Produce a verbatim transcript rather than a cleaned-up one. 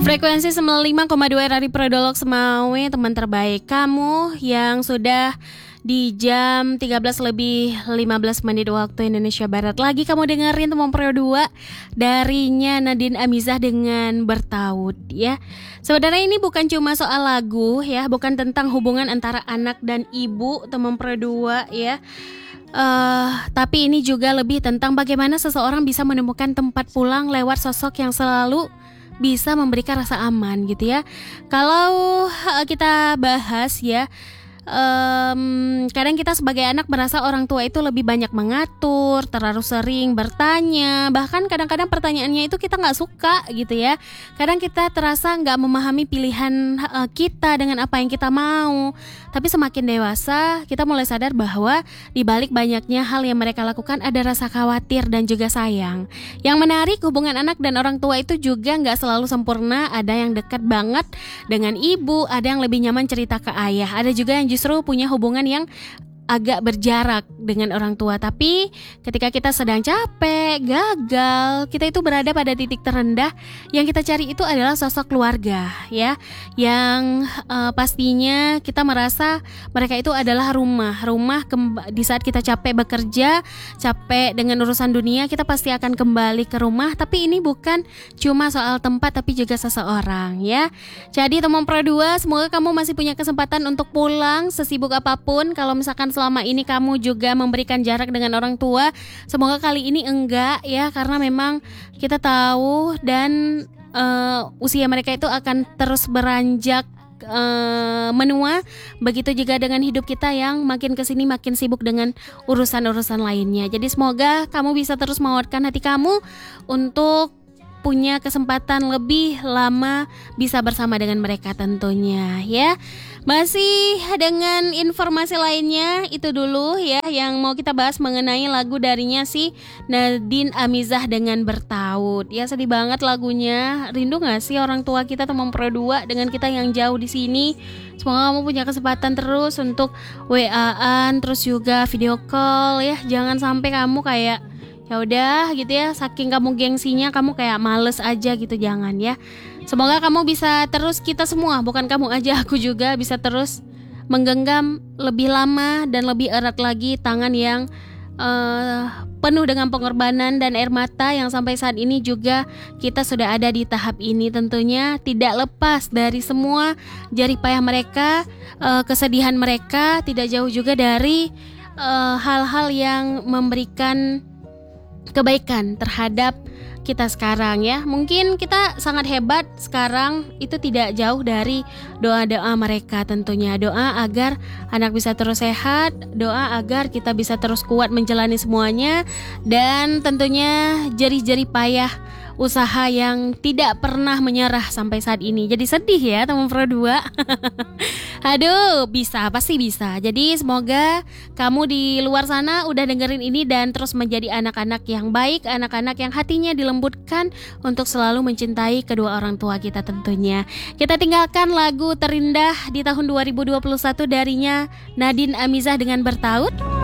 Frekuensi sembilan puluh lima koma dua R R I Prodolog Semawe, teman terbaik kamu yang sudah di jam tiga belas lebih lima belas menit waktu Indonesia Barat. Lagi kamu dengerin teman Pro dua darinya Nadine Amizah dengan Bertaut ya. Sebenarnya ini bukan cuma soal lagu ya, bukan tentang hubungan antara anak dan ibu teman Pro dua ya. Uh, tapi ini juga lebih tentang bagaimana seseorang bisa menemukan tempat pulang lewat sosok yang selalu bisa memberikan rasa aman gitu ya. Kalau uh, kita bahas ya, um, kadang kita sebagai anak merasa orang tua itu lebih banyak mengatur, terlalu sering bertanya, bahkan kadang-kadang pertanyaannya itu kita nggak suka gitu ya. Kadang kita terasa nggak memahami pilihan uh, kita dengan apa yang kita mau. Tapi semakin dewasa, kita mulai sadar bahwa di balik banyaknya hal yang mereka lakukan ada rasa khawatir dan juga sayang. Yang menarik, hubungan anak dan orang tua itu juga nggak selalu sempurna. Ada yang dekat banget dengan ibu, ada yang lebih nyaman cerita ke ayah, ada juga yang justru punya hubungan yang agak berjarak dengan orang tua. Tapi ketika kita sedang capek, gagal, kita itu berada pada titik terendah, yang kita cari itu adalah sosok keluarga ya, yang uh, pastinya kita merasa mereka itu adalah rumah rumah kemb- di saat kita capek bekerja, capek dengan urusan dunia, kita pasti akan kembali ke rumah. Tapi ini bukan cuma soal tempat, tapi juga seseorang ya. Jadi teman Pro dua, semoga kamu masih punya kesempatan untuk pulang sesibuk apapun. Kalau misalkan selama ini kamu juga memberikan jarak dengan orang tua, semoga kali ini enggak ya, karena memang kita tahu dan uh, usia mereka itu akan terus beranjak uh, menua. Begitu juga dengan hidup kita yang makin kesini makin sibuk dengan urusan-urusan lainnya. Jadi semoga kamu bisa terus menguatkan hati kamu untuk punya kesempatan lebih lama bisa bersama dengan mereka tentunya ya. Masih dengan informasi lainnya, itu dulu ya yang mau kita bahas mengenai lagu darinya si Nadine Amizah dengan Bertaut. Ya sedih banget lagunya. Rindu gak sih orang tua kita teman Pro dua dengan kita yang jauh di sini? Semoga kamu punya kesempatan terus untuk W A-an, terus juga video call ya. Jangan sampai kamu kayak ya udah gitu ya, saking kamu gengsinya kamu kayak males aja gitu, jangan ya. Semoga kamu bisa terus, kita semua, bukan kamu aja, aku juga bisa terus menggenggam lebih lama dan lebih erat lagi tangan yang uh, penuh dengan pengorbanan dan air mata yang sampai saat ini juga kita sudah ada di tahap ini. Tentunya tidak lepas dari semua jerih payah mereka, uh, kesedihan mereka, tidak jauh juga dari uh, hal-hal yang memberikan kebaikan terhadap kita sekarang ya. Mungkin kita sangat hebat sekarang itu tidak jauh dari doa-doa mereka tentunya. Doa agar anak bisa terus sehat, doa agar kita bisa terus kuat menjalani semuanya, dan tentunya jerih-jerih payah usaha yang tidak pernah menyerah sampai saat ini. Jadi sedih ya teman Pro dua. Aduh, bisa, pasti bisa. Jadi semoga kamu di luar sana udah dengerin ini dan terus menjadi anak-anak yang baik, anak-anak yang hatinya dilembutkan untuk selalu mencintai kedua orang tua kita tentunya. Kita tinggalkan lagu terindah di tahun dua ribu dua puluh satu darinya Nadine Amizah dengan Bertaut.